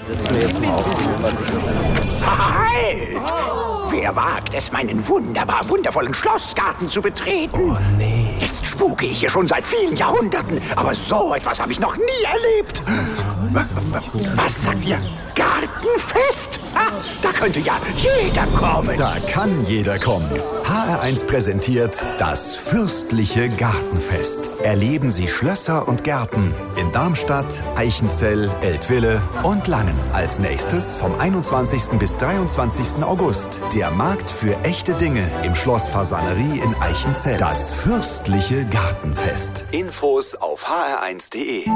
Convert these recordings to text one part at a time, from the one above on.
Setzen wir jetzt mal auf. Halt! Wer wagt es, meinen wundervollen Schlossgarten zu betreten? Oh nee. Jetzt spuke ich hier schon seit vielen Jahrhunderten, aber so etwas habe ich noch nie erlebt. Was sagt ihr? Gartenfest? Da könnte ja jeder kommen. Da kann jeder kommen. HR1 präsentiert das fürstliche Gartenfest. Erleben Sie Schlösser und Gärten in Darmstadt, Eichenzell, Eltville und Langen. Als nächstes vom 21. bis 23. August der Markt für echte Dinge im Schloss Fasanerie in Eichenzell. Das fürstliche Gartenfest. Infos auf hr1.de.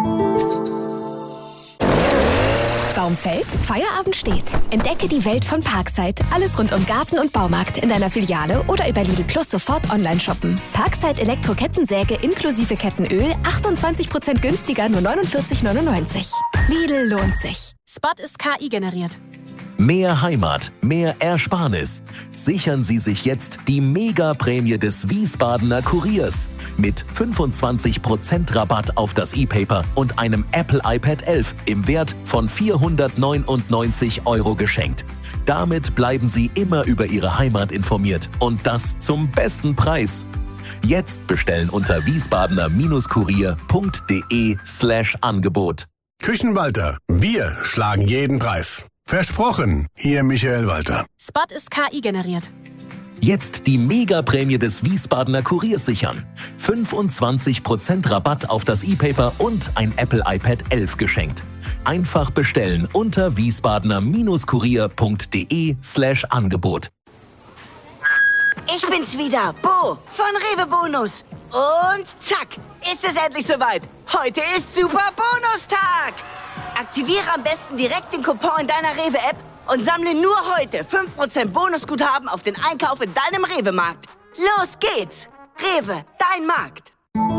Baum fällt, Feierabend steht. Entdecke die Welt von Parkside. Alles rund um Garten und Baumarkt in deiner Filiale oder über Lidl Plus sofort online shoppen. Parkside Elektro-Kettensäge inklusive Kettenöl 28% günstiger, nur 49,99. Lidl lohnt sich. Spot ist KI generiert. Mehr Heimat, mehr Ersparnis. Sichern Sie sich jetzt die Mega-Prämie des Wiesbadener Kuriers mit 25% Rabatt auf das E-Paper und einem Apple iPad 11 im Wert von 499 € geschenkt. Damit bleiben Sie immer über Ihre Heimat informiert und das zum besten Preis. Jetzt bestellen unter wiesbadener-kurier.de/Angebot. Küchenwalter, wir schlagen jeden Preis. Versprochen, Ihr Michael Walter. Spot ist KI generiert. Jetzt die Mega-Prämie des Wiesbadener Kuriers sichern. 25% Rabatt auf das E-Paper und ein Apple iPad 11 geschenkt. Einfach bestellen unter wiesbadener-kurier.de/Angebot. Ich bin's wieder, Bo von Rewe Bonus. Und zack, ist es endlich soweit. Heute ist Super Bonustag. Aktiviere am besten direkt den Coupon in deiner Rewe-App und sammle nur heute 5% Bonusguthaben auf den Einkauf in deinem Rewe-Markt. Los geht's! Rewe, dein Markt.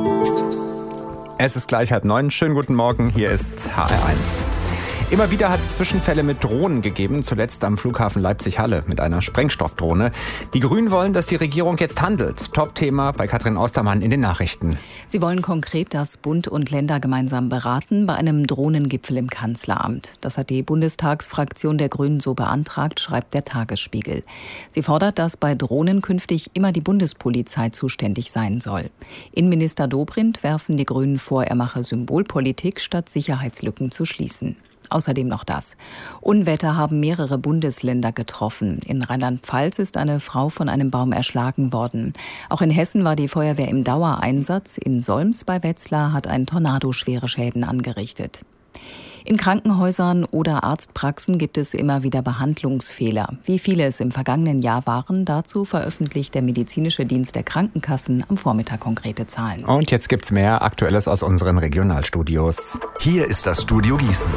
Es ist gleich 8:30. Schönen guten Morgen, hier ist HR1. Immer wieder hat es Zwischenfälle mit Drohnen gegeben, zuletzt am Flughafen Leipzig-Halle mit einer Sprengstoffdrohne. Die Grünen wollen, dass die Regierung jetzt handelt. Top-Thema bei Katrin Ostermann in den Nachrichten. Sie wollen konkret, dass Bund und Länder gemeinsam beraten bei einem Drohnengipfel im Kanzleramt. Das hat die Bundestagsfraktion der Grünen so beantragt, schreibt der Tagesspiegel. Sie fordert, dass bei Drohnen künftig immer die Bundespolizei zuständig sein soll. Innenminister Dobrindt werfen die Grünen vor, er mache Symbolpolitik, statt Sicherheitslücken zu schließen. Außerdem noch das. Unwetter haben mehrere Bundesländer getroffen. In Rheinland-Pfalz ist eine Frau von einem Baum erschlagen worden. Auch in Hessen war die Feuerwehr im Dauereinsatz. In Solms bei Wetzlar hat ein Tornado schwere Schäden angerichtet. In Krankenhäusern oder Arztpraxen gibt es immer wieder Behandlungsfehler. Wie viele es im vergangenen Jahr waren, dazu veröffentlicht der medizinische Dienst der Krankenkassen am Vormittag konkrete Zahlen. Und jetzt gibt's mehr Aktuelles aus unseren Regionalstudios. Hier ist das Studio Gießen.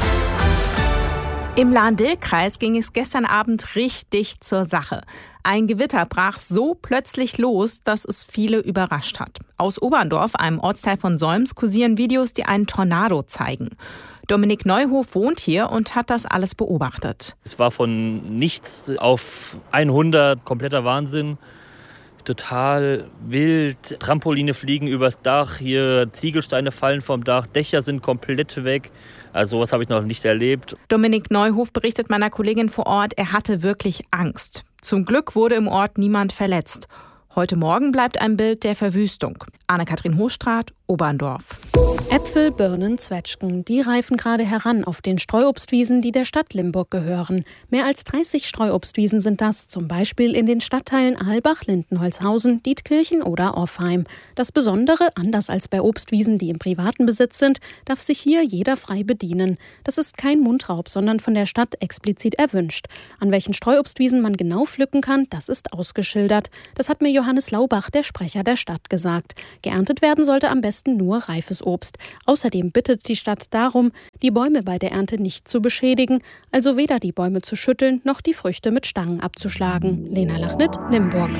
Im Lahn-Dill-Kreis ging es gestern Abend richtig zur Sache. Ein Gewitter brach so plötzlich los, dass es viele überrascht hat. Aus Oberndorf, einem Ortsteil von Solms, kursieren Videos, die einen Tornado zeigen. Dominik Neuhof wohnt hier und hat das alles beobachtet. Es war von nichts auf 100, kompletter Wahnsinn. Total wild. Trampoline fliegen übers Dach, hier Ziegelsteine fallen vom Dach, Dächer sind komplett weg. Also sowas habe ich noch nicht erlebt. Dominik Neuhof berichtet meiner Kollegin vor Ort, er hatte wirklich Angst. Zum Glück wurde im Ort niemand verletzt. Heute Morgen bleibt ein Bild der Verwüstung. Anne-Kathrin Hochstraat, Oberndorf. Äpfel, Birnen, Zwetschgen, die reifen gerade heran auf den Streuobstwiesen, die der Stadt Limburg gehören. Mehr als 30 Streuobstwiesen sind das, zum Beispiel in den Stadtteilen Ahlbach, Lindenholzhausen, Dietkirchen oder Orfheim. Das Besondere, anders als bei Obstwiesen, die im privaten Besitz sind, darf sich hier jeder frei bedienen. Das ist kein Mundraub, sondern von der Stadt explizit erwünscht. An welchen Streuobstwiesen man genau pflücken kann, das ist ausgeschildert. Das hat mir Johannes Laubach, der Sprecher der Stadt, gesagt. Geerntet werden sollte am besten nur reifes Obst. Außerdem bittet die Stadt darum, die Bäume bei der Ernte nicht zu beschädigen, also weder die Bäume zu schütteln, noch die Früchte mit Stangen abzuschlagen. Lena Lachnitt, Limburg.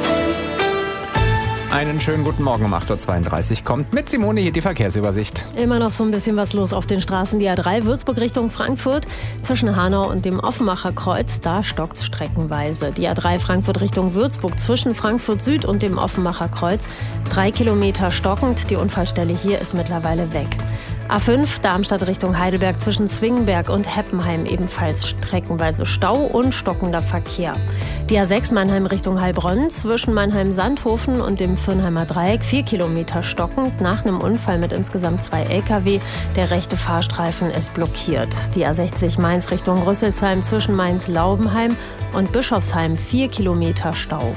Einen schönen guten Morgen um 8:32 Uhr kommt mit Simone hier die Verkehrsübersicht. Immer noch so ein bisschen was los auf den Straßen. Die A3 Würzburg Richtung Frankfurt zwischen Hanau und dem Offenbacher Kreuz, da stockt's streckenweise. Die A3 Frankfurt Richtung Würzburg zwischen Frankfurt Süd und dem Offenbacher Kreuz 3 Kilometer stockend. Die Unfallstelle hier ist mittlerweile weg. A5 Darmstadt Richtung Heidelberg zwischen Zwingenberg und Heppenheim ebenfalls streckenweise Stau und stockender Verkehr. Die A6 Mannheim Richtung Heilbronn zwischen Mannheim-Sandhofen und dem Fürnheimer Dreieck 4 Kilometer stockend nach einem Unfall mit insgesamt 2 Lkw. Der rechte Fahrstreifen ist blockiert. Die A60 Mainz Richtung Rüsselsheim zwischen Mainz-Laubenheim und Bischofsheim 4 Kilometer Stau.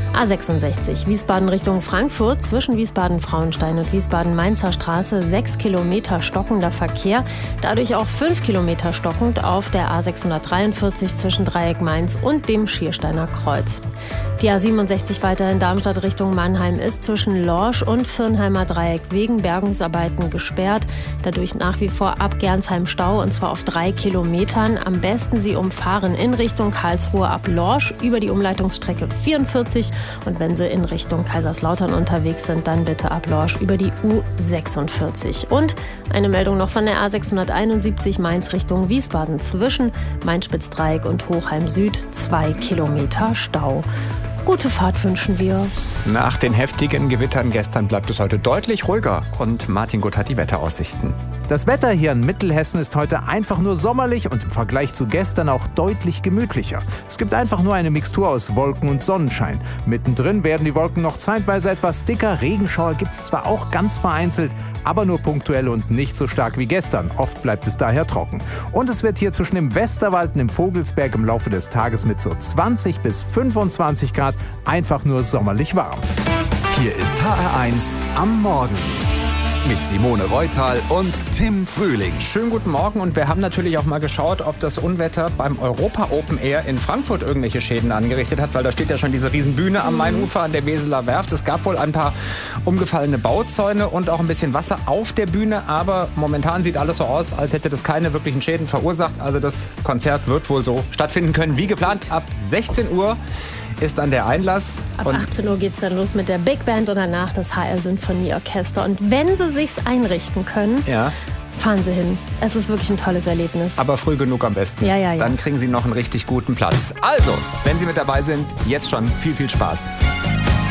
A66 Wiesbaden Richtung Frankfurt zwischen Wiesbaden-Frauenstein und Wiesbaden-Mainzer Straße 6 Kilometer stockender Verkehr, dadurch auch 5 Kilometer stockend auf der A643 zwischen Dreieck Mainz und dem Schiersteiner Kreuz. Die A67 weiterhin Darmstadt Richtung Mannheim ist zwischen Lorsch und Fürnheimer Dreieck wegen Bergungsarbeiten gesperrt. Dadurch nach wie vor ab Gernsheim Stau und zwar auf 3 Kilometern. Am besten Sie umfahren in Richtung Karlsruhe ab Lorsch über die Umleitungsstrecke 44 und wenn Sie in Richtung Kaiserslautern unterwegs sind, dann bitte ab Lorsch über die U46. Und eine Meldung noch von der A671 Mainz Richtung Wiesbaden zwischen Main-Spitz-Dreieck und Hochheim Süd 2 Kilometer Stau. Gute Fahrt wünschen wir. Nach den heftigen Gewittern gestern bleibt es heute deutlich ruhiger. Und Martin Gutt hat die Wetteraussichten. Das Wetter hier in Mittelhessen ist heute einfach nur sommerlich und im Vergleich zu gestern auch deutlich gemütlicher. Es gibt einfach nur eine Mixtur aus Wolken und Sonnenschein. Mittendrin werden die Wolken noch zeitweise etwas dicker. Regenschauer gibt es zwar auch ganz vereinzelt, aber nur punktuell und nicht so stark wie gestern. Oft bleibt es daher trocken. Und es wird hier zwischen dem Westerwald und dem Vogelsberg im Laufe des Tages mit so 20 bis 25 Grad einfach nur sommerlich warm. Hier ist HR1 am Morgen. Mit Simone Reutal und Tim Frühling. Schönen guten Morgen und wir haben natürlich auch mal geschaut, ob das Unwetter beim Europa Open Air in Frankfurt irgendwelche Schäden angerichtet hat, weil da steht ja schon diese Riesenbühne am Mainufer an der Weseler Werft. Es gab wohl ein paar umgefallene Bauzäune und auch ein bisschen Wasser auf der Bühne, aber momentan sieht alles so aus, als hätte das keine wirklichen Schäden verursacht. Also das Konzert wird wohl so stattfinden können wie geplant. Ab 16 Uhr ist dann der Einlass. Ab 18 Uhr geht es dann los mit der Big Band und danach das HR Symphonieorchester. Und wenn Sie sich's einrichten können, fahren Sie hin. Es ist wirklich ein tolles Erlebnis. Aber früh genug am besten. Ja. Dann kriegen Sie noch einen richtig guten Platz. Also, wenn Sie mit dabei sind, jetzt schon viel, viel Spaß.